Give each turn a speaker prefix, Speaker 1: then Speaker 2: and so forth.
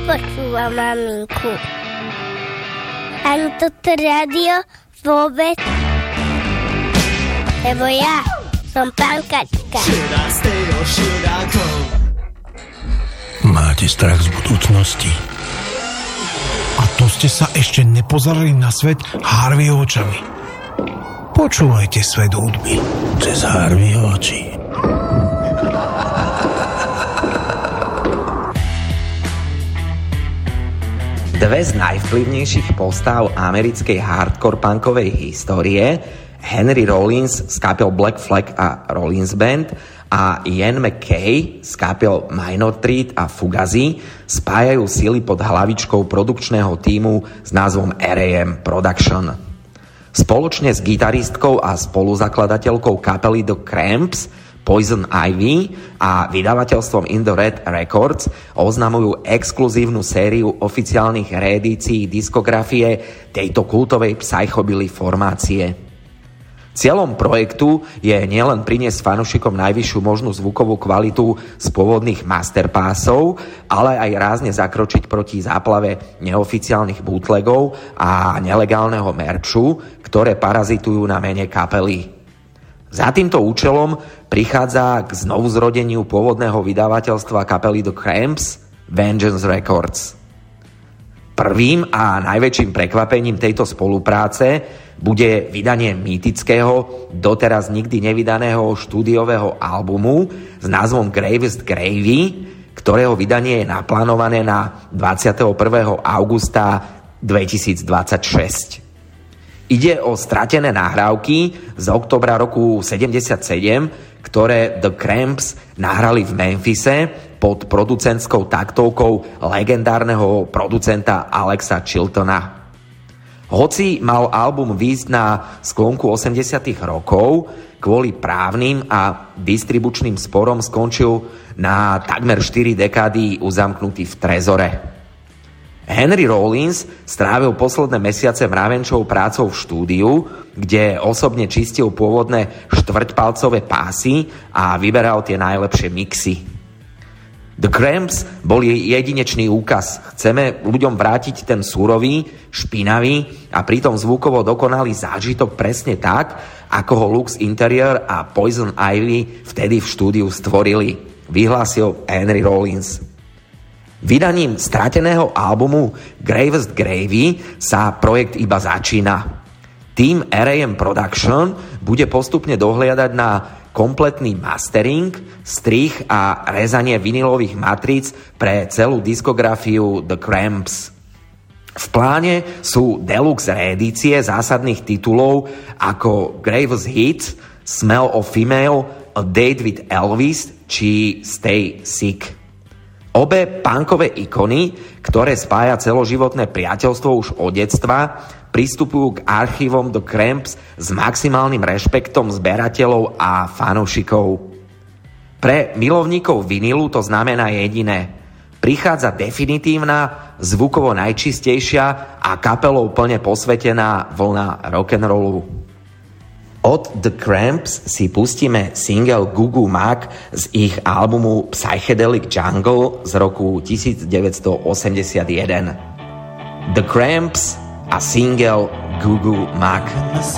Speaker 1: nepočúvam maminku. Ani toto rádio vôbec. Lebo ja som pankačka.
Speaker 2: Máte strach z budúcnosti? A to ste sa ešte nepozerali na svet Harveyho očami. Počúvajte svet hudby cez Harveyho oči.
Speaker 3: Dve z najvplyvnejších postav americkej hardcore punkovej histórie, Henry Rollins z kapiel Black Flag a Rollins Band a Ian MacKaye z kapiel Minor Threat a Fugazi, spájajú sily pod hlavičkou produkčného tímu s názvom RAM Production. Spoločne s gitaristkou a spoluzakladateľkou kapely The Cramps, Poison Ivy a vydavateľstvom In the Red Records oznamujú exkluzívnu sériu oficiálnych reedícií diskografie tejto kultovej psychobilly formácie. Cieľom projektu je nielen priniesť fanúšikom najvyššiu možnú zvukovú kvalitu z pôvodných masterpassov, ale aj rázne zakročiť proti záplave neoficiálnych bootlegov a nelegálneho merču, ktoré parazitujú na mene kapely. Za týmto účelom prichádza k znovuzrodeniu pôvodného vydavateľstva kapely The Cramps, Vengeance Records. Prvým a najväčším prekvapením tejto spolupráce bude vydanie mýtického, doteraz nikdy nevydaného štúdiového albumu s názvom Gravest Gravy, ktorého vydanie je naplánované na 21. augusta 2026. Ide o stratené nahrávky z októbra roku 77, ktoré The Cramps nahrali v Memphise pod producentskou taktovkou legendárneho producenta Alexa Chiltona. Hoci mal album výjsť na sklonku 80. rokov, kvôli právnym a distribučným sporom skončil na takmer 4 dekády uzamknutý v trezore. Henry Rollins strávil posledné mesiace mravenčou prácou v štúdiu, kde osobne čistil pôvodné štvrťpalcové pásy a vyberal tie najlepšie mixy. The Cramps boli jedinečný úkaz. Chceme ľuďom vrátiť ten surový, špinavý a pritom zvukovo dokonalý zážitok presne tak, ako ho Lux Interior a Poison Ivy vtedy v štúdiu stvorili, vyhlásil Henry Rollins. Vydaním strateného albumu Gravest Gravy sa projekt iba začína. Tým RAM Production bude postupne dohliadať na kompletný mastering, strih a rezanie vinilových matríc pre celú diskografiu The Cramps. V pláne sú deluxe reedície zásadných titulov ako Gravest Hits, Smell of Female, A Date with Elvis či Stay Sick. Obe punkové ikony, ktoré spája celoživotné priateľstvo už od detstva, pristupujú k archívom The Cramps s maximálnym rešpektom zberateľov a fanúšikov. Pre milovníkov vinilu to znamená jediné. Prichádza definitívna, zvukovo najčistejšia a kapelou plne posvetená vlna rock'n'rollu. Od The Cramps si pustíme single Goo Goo Mag z ich albumu Psychedelic Jungle z roku 1981. The Cramps a single Goo Goo Mag.